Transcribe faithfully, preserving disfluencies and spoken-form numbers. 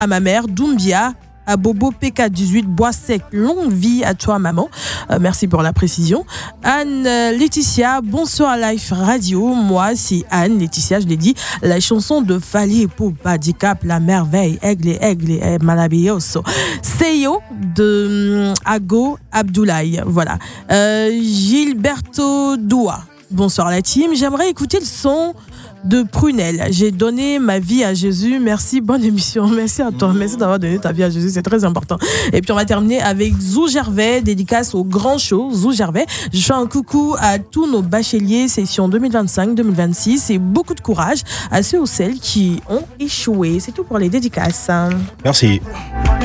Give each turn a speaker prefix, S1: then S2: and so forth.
S1: à ma mère, Doumbia, à Bobo P K dix-huit, Bois Sec, longue vie à toi maman. Euh, merci pour la précision. Anne euh, Laetitia, bonsoir Life Radio. Moi c'est Anne Laetitia, je l'ai dit. La chanson de Fali Poupa Dicap, la merveille, aigle et aigle et maravilloso. Seyo de um, Ago Abdoulaye. Voilà. Euh, Gilberto Doua. Bonsoir la team. J'aimerais écouter le son de Prunelle. J'ai donné ma vie à Jésus. Merci, bonne émission. Merci à toi. Merci d'avoir donné ta vie à Jésus. C'est très important. Et puis on va terminer avec Zou Gervais, dédicace au grand show. Zou Gervais. Je fais un coucou à tous nos bacheliers session deux mille vingt-cinq deux mille vingt-six et beaucoup de courage à ceux ou celles qui ont échoué. C'est tout pour les dédicaces.
S2: Merci.